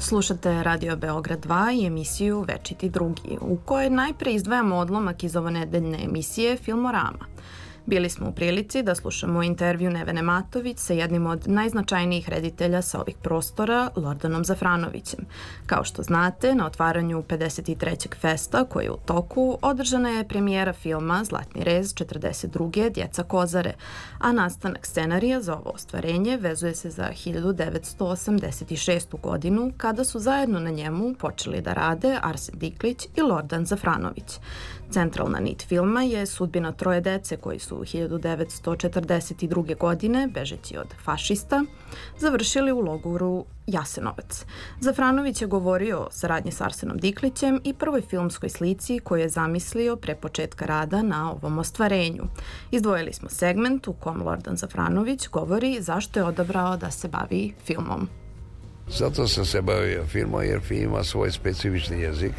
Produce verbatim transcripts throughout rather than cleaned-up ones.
Slušate Radio Beograd dva i emisiju Večiti drugi, u kojoj najpre izdvajamo odlomak iz ovonedeljne emisije Filmorama. Bili smo u prilici da slušamo intervju Nevene Matović sa jednim od najznačajnijih reditelja sa ovih prostora, Lordanom Zafranovićem. Kao što znate, na otvaranju pedeset trećeg festa, koji je u toku, održana je premijera filma Zlatni rez četrdeset druge Djeca Kozare, a nastanak scenarija za ovo ostvarenje vezuje se za hiljadu devetsto osamdeset šestu godinu, kada su zajedno na njemu počeli da rade Arsen Diklić i Lordan Zafranović. Centralna nit filma je sudbina troje dece koji su hiljadu devetsto četrdeset druge. godine, bežeći od fašista, završili u logoru Jasenovac. Zafranović je govorio o saradnji s Arsenom Diklićem i prvoj filmskoj slici koju je zamislio pre početka rada na ovom ostvarenju. Izdvojili smo segment u kom Lordan Zafranović govori zašto je odabrao da se bavi filmom. Zato sam se bavio filmom jer film ima svoj specifični jezik.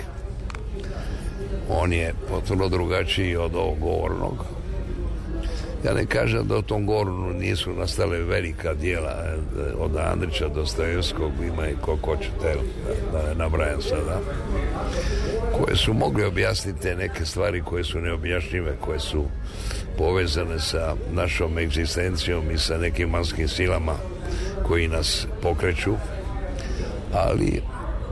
On je potpuno drugačiji od ovog govornog. Ja ne kažem da u tom govornu nisu nastale velika dijela, od Andrića do Dostojevskog, ima i ko hoćete, da ne nabrajam sada, koje su mogli objasniti te neke stvari koje su neobjašnjive, koje su povezane sa našom egzistencijom i sa nekim vanjskim silama koji nas pokreću, ali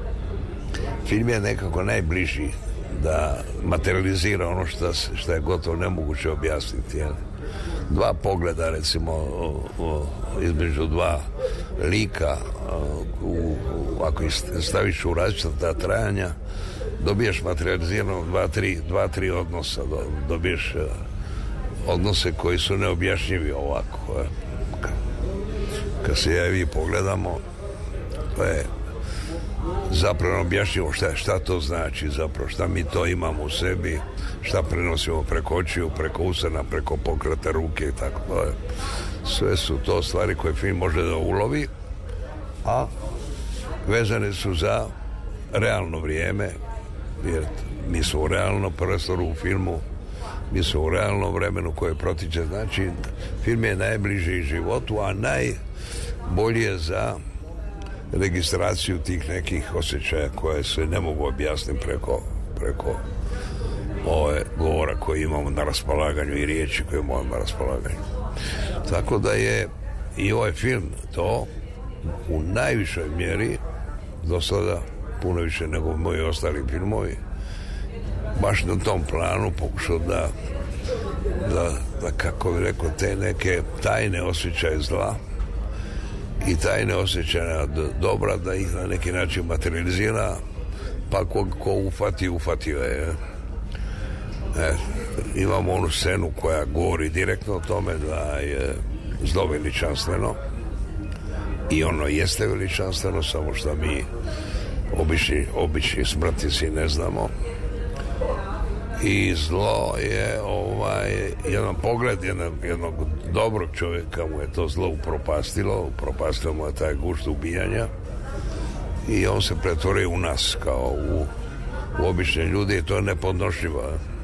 film je nekako najbliži da materializira ono što, što je gotovo nemoguće objasniti. Jel? Dva pogleda, recimo, o, o, između dva lika, o, u, u, ako ih staviš u različita trajanja, dobiješ materializirano dva, tri, dva, tri odnosa, do, dobiješ uh, odnose koji su neobjašnjivi ovako. Kad, kad se ja i vi pogledamo, to je zapravo objašnjivo šta, šta to znači zapravo, šta mi to imamo u sebi, šta prenosimo preko očiju, preko usana, preko pokreta ruke i tako da. Sve su to stvari koje film može da ulovi, a vezane su za realno vrijeme, jer mi smo u realnom prostoru u filmu, mi smo u realnom vremenu koje protiče, znači film je najbliži životu, a najbolji je za registraciju tih nekih osjećaja koje se ne mogu objasniti preko, preko ove govora koje imamo na raspolaganju i riječi koje imamo na raspolaganju. Tako da je i ovaj film to u najvišoj mjeri do sada, puno više nego moji ostali filmovi, baš na tom planu pokušao da, da, da kako bi rekao, te neke tajne osjećaje zla i tajne osjećanja dobra, da ih na neki način materializira, pa ko, ko ufati, ufatio je. E, imamo onu scenu koja govori direktno o tome da je zlo veličanstveno i ono jeste veličanstveno, samo što mi obični, obični smrtnici ne znamo. I zlo je ovaj, jedan pogled jednog, jednog dobrog čovjeka mu je to zlo upropastilo, upropastilo mu je taj gušt ubijanja i on se pretvorio u nas kao u, u obične ljude i to je nepodnošljivo.